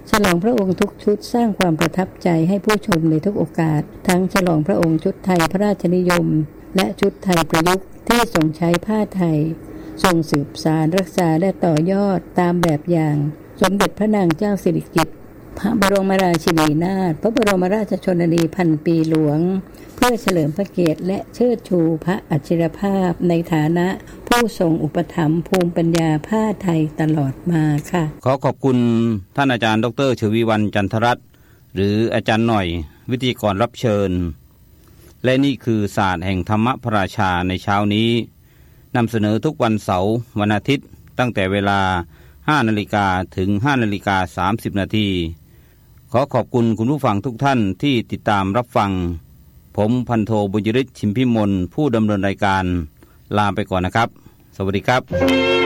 ฉลองพระองค์ทุกชุดสร้างความประทับใจให้ผู้ชมในทุกโอกาสทั้งฉลองพระองค์ชุดไทยพระราชนิยมและชุดไทยประยุกต์ที่ทรงใช้ผ้าไทยทรงสืบสานรักษาและต่อยอดตามแบบอย่างสมเด็จพระนางเจ้าสิริกิติ์พระบรมราชินีนาถพระบรมราชชนนีพันปีหลวงเพื่อเฉลิมพระเกียรติและเชิดชูพระอัจฉริภาพในฐานะผู้ทรงอุปถัมภ์ภูมิปัญญาผ้าไทยตลอดมาค่ะขอขอบคุณท่านอาจารย์ดร.ชวีวรรณจันทรัตน์หรืออาจารย์หน่อยวิทยากรรับเชิญและนี่คือศาสตร์แห่งธรรมพระราชาในเช้านี้นำเสนอทุกวันเสาร์วันอาทิตย์ตั้งแต่เวลา 5 นาฬิกาถึง 5 นาฬิกา 30 นาทีขอขอบคุณคุณผู้ฟังทุกท่านที่ติดตามรับฟังผมพันโทบุญยฤทธิ์ชิมพิมลผู้ดำเนินรายการลาไปก่อนนะครับสวัสดีครับ